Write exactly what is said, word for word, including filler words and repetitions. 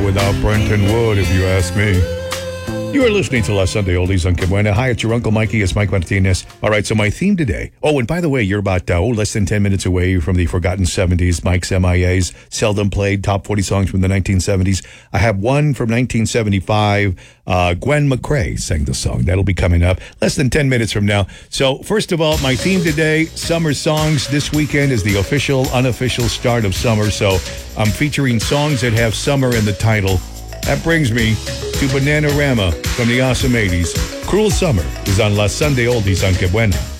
without Brenton Wood, if you ask me. You are listening to La Sunday Oldies on Que Buena. Hi, it's your Uncle Mikey. It's Mike Martinez. All right, so my theme today. Oh, and by the way, you're about uh, oh, less than ten minutes away from the Forgotten seventies, Mike's M I As, seldom played top forty songs from the nineteen seventies. I have one from nineteen seventy-five. Uh, Gwen McCrae sang the song. That'll be coming up less than ten minutes from now. So, first of all, my theme today, summer songs. This weekend is the official, unofficial start of summer. So, I'm featuring songs that have summer in the title. That brings me to Bananarama from the awesome eighties. Cruel Summer is on La Sunday Oldies on Que Buena.